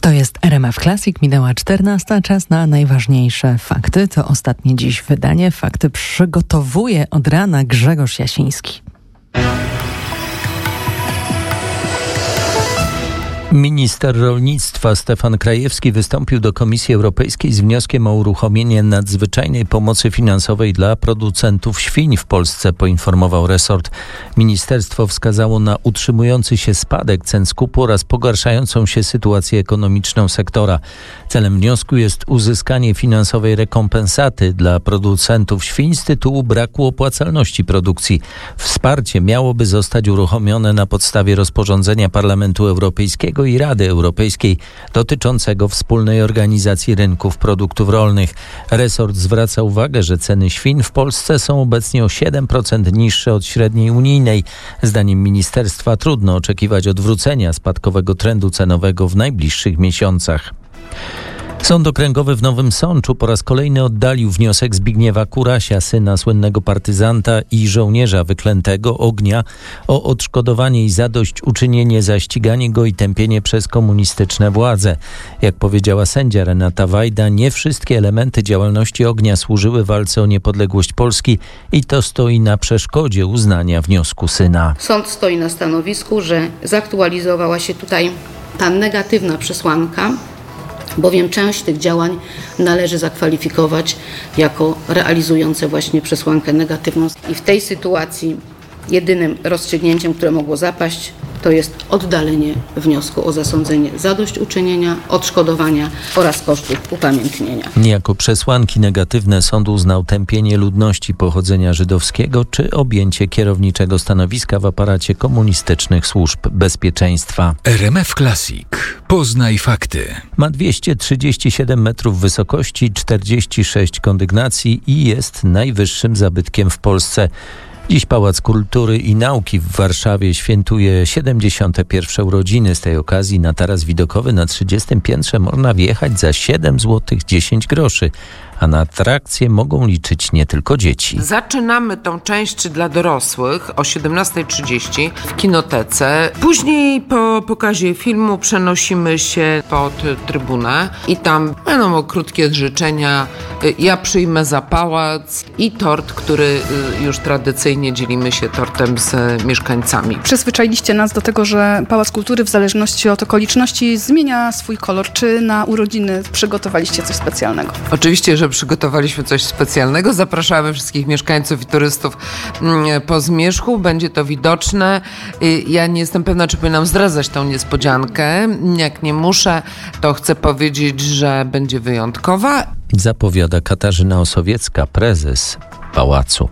To jest RMF Classic, minęła 14, czas na najważniejsze fakty. To ostatnie dziś wydanie. Fakty przygotowuje od rana Grzegorz Jasiński. Minister rolnictwa Stefan Krajewski wystąpił do Komisji Europejskiej z wnioskiem o uruchomienie nadzwyczajnej pomocy finansowej dla producentów świń w Polsce, poinformował resort. Ministerstwo wskazało na utrzymujący się spadek cen skupu oraz pogarszającą się sytuację ekonomiczną sektora. Celem wniosku jest uzyskanie finansowej rekompensaty dla producentów świń z tytułu braku opłacalności produkcji. Wsparcie miałoby zostać uruchomione na podstawie rozporządzenia Parlamentu Europejskiego i Rady Europejskiej dotyczącego wspólnej organizacji rynków produktów rolnych. Resort zwraca uwagę, że ceny świń w Polsce są obecnie o 7% niższe od średniej unijnej. Zdaniem ministerstwa trudno oczekiwać odwrócenia spadkowego trendu cenowego w najbliższych miesiącach. Sąd Okręgowy w Nowym Sączu po raz kolejny oddalił wniosek Zbigniewa Kurasia, syna słynnego partyzanta i żołnierza wyklętego ognia, o odszkodowanie i zadośćuczynienie za ściganie go i tępienie przez komunistyczne władze. Jak powiedziała sędzia Renata Wajda, nie wszystkie elementy działalności ognia służyły walce o niepodległość Polski i to stoi na przeszkodzie uznania wniosku syna. Sąd stoi na stanowisku, że zaktualizowała się tutaj ta negatywna przesłanka, bowiem część tych działań należy zakwalifikować jako realizujące właśnie przesłankę negatywną. I w tej sytuacji jedynym rozstrzygnięciem, które mogło zapaść, to jest oddalenie wniosku o zasądzenie zadośćuczynienia, odszkodowania oraz kosztów upamiętnienia. Jako przesłanki negatywne sąd uznał tępienie ludności pochodzenia żydowskiego czy objęcie kierowniczego stanowiska w aparacie komunistycznych służb bezpieczeństwa. RMF Classic. Poznaj fakty. Ma 237 metrów wysokości, 46 kondygnacji i jest najwyższym zabytkiem w Polsce. Dziś Pałac Kultury i Nauki w Warszawie świętuje 71. urodziny. Z tej okazji na taras widokowy na 30. piętrze można wjechać za 7 zł 10 groszy, a na atrakcje mogą liczyć nie tylko dzieci. Zaczynamy tą część dla dorosłych o 17:30 w kinotece. Później po pokazie filmu przenosimy się pod trybunę i tam będą krótkie życzenia. Ja przyjmę za pałac i tort, który już tradycyjnie dzielimy się tortem z mieszkańcami. Przyzwyczailiście nas do tego, że Pałac Kultury w zależności od okoliczności zmienia swój kolor. Czy na urodziny przygotowaliście coś specjalnego? Oczywiście, że przygotowaliśmy coś specjalnego. Zapraszamy wszystkich mieszkańców i turystów po zmierzchu. Będzie to widoczne. Ja nie jestem pewna, czy powinnam zdradzać tą niespodziankę. Jak nie muszę, to chcę powiedzieć, że będzie wyjątkowa. Zapowiada Katarzyna Osowiecka, prezes Pałacu.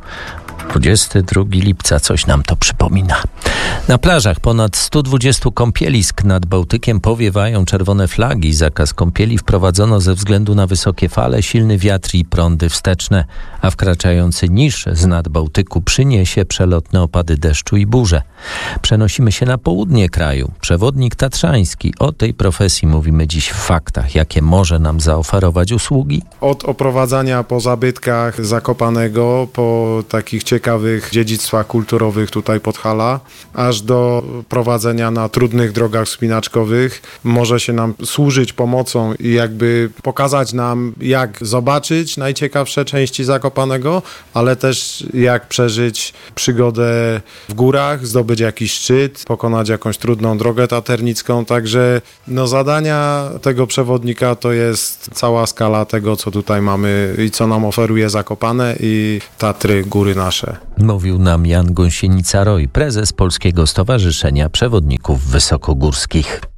22 lipca, coś nam to przypomina. Na plażach ponad 120 kąpielisk nad Bałtykiem powiewają czerwone flagi. Zakaz kąpieli wprowadzono ze względu na wysokie fale, silny wiatr i prądy wsteczne, a wkraczający niż z nad Bałtyku przyniesie przelotne opady deszczu i burze. Przenosimy się na południe kraju. Przewodnik tatrzański. O tej profesji mówimy dziś w faktach. Jakie może nam zaoferować usługi? Od oprowadzania po zabytkach Zakopanego, po takich ciekawych dziedzictwach kulturowych tutaj Podhala, aż do prowadzenia na trudnych drogach wspinaczkowych. Może się nam służyć pomocą i jakby pokazać nam, jak zobaczyć najciekawsze części Zakopanego, ale też jak przeżyć przygodę w górach, zdobyć jakiś szczyt, pokonać jakąś trudną drogę taternicką. Także zadania tego przewodnika to jest cała skala tego, co tutaj mamy i co nam oferuje Zakopane i Tatry, góry nasze. Mówił nam Jan Gąsienica-Roy, prezes Polskiego Stowarzyszenia Przewodników Wysokogórskich.